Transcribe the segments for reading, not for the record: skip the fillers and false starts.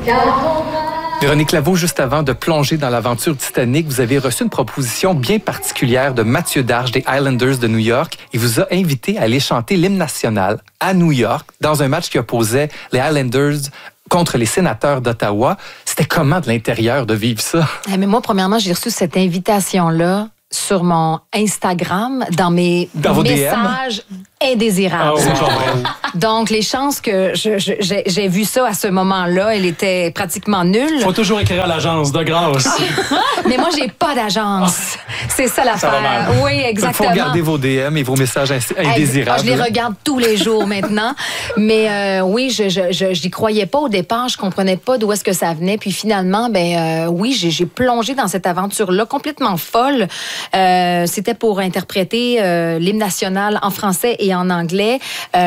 Véronique Laveau, juste avant de plonger dans l'aventure Titanic, vous avez reçu une proposition bien particulière de Mathieu Darche des Islanders de New York. Il vous a invité à aller chanter l'hymne national à New York dans un match qui opposait les Islanders contre les Sénateurs d'Ottawa. C'était comment de l'intérieur de vivre ça? Mais moi, premièrement, j'ai reçu cette invitation-là sur mon Instagram, dans mes messages indésirables. Donc, les chances que j'ai vu ça à ce moment-là, elle était pratiquement nulle. Faut toujours écrire à l'agence, de grâce. Mais moi, j'ai pas d'agence. C'est ça l'affaire. Oui, exactement. Il faut garder vos DM et vos messages indésirables. Je les regarde tous les jours maintenant. Mais oui, j'y croyais pas au départ. Je comprenais pas d'où est-ce que ça venait. Puis finalement, oui, j'ai plongé dans cette aventure-là complètement folle. C'était pour interpréter l'hymne national en français et en anglais.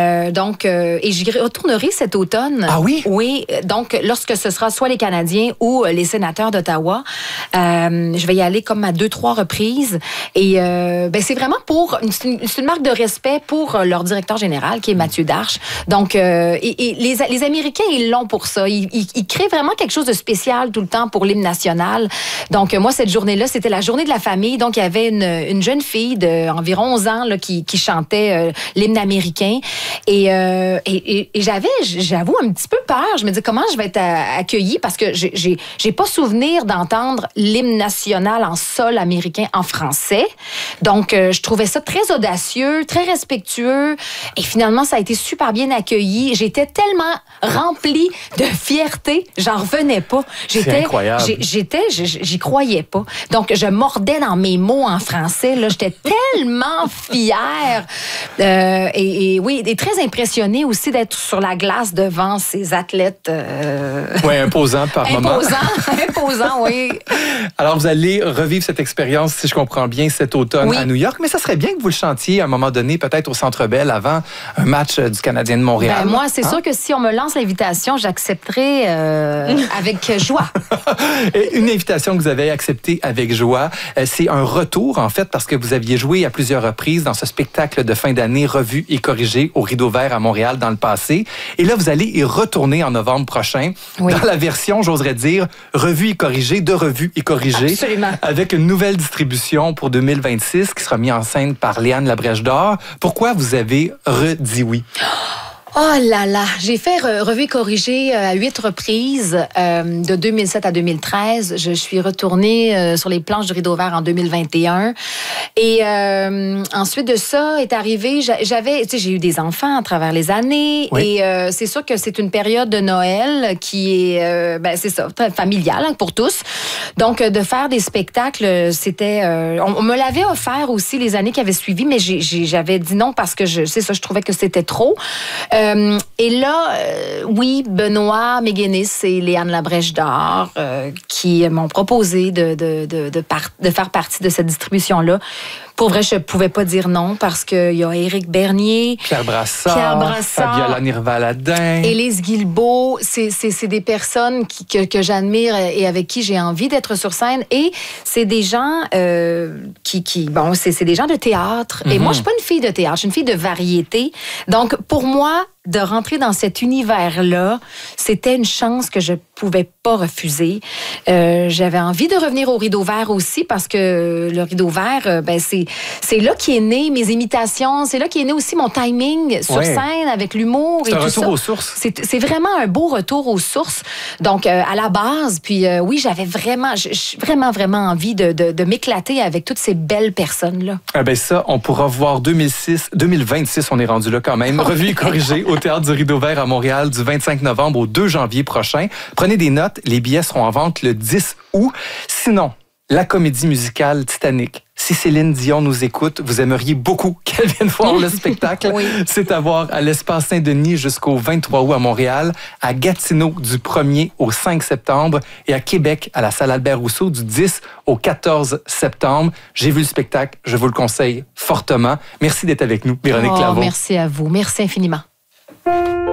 Et j'y retournerai cet automne. Ah oui? Oui. Donc, lorsque ce sera soit les Canadiens ou les Sénateurs d'Ottawa, je vais y aller comme à 2-3 reprises. Et c'est vraiment c'est une marque de respect pour leur directeur général, qui est Mathieu Darche. Donc, les Américains, ils l'ont pour ça. Ils créent vraiment quelque chose de spécial tout le temps pour l'hymne national. Donc, moi, cette journée-là, c'était la journée de la famille. Donc, il y avait une jeune fille d'environ 11 ans là, qui chantait l'hymne américain. Et j'avais, j'avoue, un petit peu peur. Je me disais, comment je vais être accueillie? Parce que j'ai pas souvenir d'entendre l'hymne national en sol américain en français. Donc, je trouvais ça très audacieux, très respectueux. Et finalement, ça a été super bien accueilli. J'étais tellement remplie de fierté, j'en revenais pas. C'est incroyable. J'y croyais pas. Donc, je mordais dans mes mots en français. Là, j'étais tellement fière. Oui, et très impressionnée aussi d'être sur la glace devant ces athlètes. Oui, imposants par moment. Imposants, oui. Alors, vous allez revivre cette expérience, si je comprends bien, cet automne à New York. Mais ça serait bien que vous le chantiez à un moment donné, peut-être au Centre Bell, avant un match du Canadien de Montréal. Moi, c'est sûr que si on me lance l'invitation, j'accepterai avec joie. Une invitation que vous avez acceptée avec joie, c'est un retour, en fait, parce que vous aviez joué à plusieurs reprises dans ce spectacle de fin d'année revu et corrigé au Rideau Vert à Montréal dans le passé. Et là, vous allez y retourner en novembre prochain dans la version, j'oserais dire, revue et corrigée, de revue et corrigée. Absolument. Avec une nouvelle distribution pour 2026 qui sera mise en scène par Léane Labrèche d'Or. Pourquoi vous avez redit oui? Oh là là, j'ai fait revue et corrigée à 8 reprises de 2007 à 2013. Je suis retournée sur les planches du Rideau Vert en 2021. Et ensuite de ça est arrivé, j'ai eu des enfants à travers les années. Oui. Et c'est sûr que c'est une période de Noël qui est, c'est ça, très familiale pour tous. Donc, de faire des spectacles, c'était... on me l'avait offert aussi les années qui avaient suivi, mais j'avais dit non parce que je trouvais que c'était trop. Et là, oui, Benoît Méguénis et Léane Labrèche d'Or qui m'ont proposé de faire partie de cette distribution-là. Pour vrai, je ne pouvais pas dire non parce qu'il y a Éric Bernier, Pierre Brassard, Fabiola Nirvaladin, Élise Guilbeault. C'est des personnes que j'admire et avec qui j'ai envie d'être sur scène. Et c'est des gens c'est des gens de théâtre. Et moi, je ne suis pas une fille de théâtre, je suis une fille de variété. Donc, pour moi, de rentrer dans cet univers-là, c'était une chance que je pouvais pas refuser. J'avais envie de revenir au Rideau Vert aussi parce que le Rideau Vert, c'est là qu'est né mes imitations, c'est là qu'est né aussi mon timing sur scène avec l'humour et tout ça. C'est un retour aux sources. C'est vraiment un beau retour aux sources. Donc, à la base, puis oui, j'avais vraiment envie de m'éclater avec toutes ces belles personnes-là. Ça, on pourra voir 2026, on est rendu là quand même, revue et corrigée au Théâtre du Rideau Vert à Montréal du 25 novembre au 2 janvier prochain. Prenez des notes, les billets seront en vente le 10 août. Sinon, la comédie musicale Titanic. Si Céline Dion nous écoute, vous aimeriez beaucoup qu'elle vienne voir le spectacle. Oui. C'est à voir à l'Espace Saint-Denis jusqu'au 23 août à Montréal, à Gatineau du 1er au 5 septembre et à Québec à la salle Albert-Rousseau du 10 au 14 septembre. J'ai vu le spectacle, je vous le conseille fortement. Merci d'être avec nous, Véronique Laveau. Merci à vous. Merci infiniment.